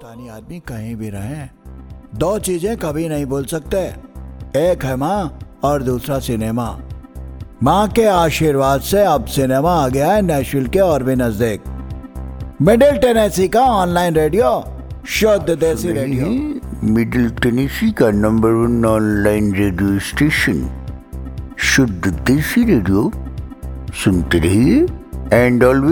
पाकिस्तानी आदमी कहीं भी रहें, दो चीजें कभी नहीं भूल सकते, एक है माँ और दूसरा सिनेमा। माँ के आशीर्वाद से अब सिनेमा आ गया है नेशविल के और भी नजदीक। मिडिल टेनेसी का ऑनलाइन रेडियो, शुद्ध देसी रेडियो। मिडिल टेनेसी का नंबर 1 ऑनलाइन रेडियो स्टेशन शुद्ध देसी रेडियो। सुनते रहिए एंड ऑलवेज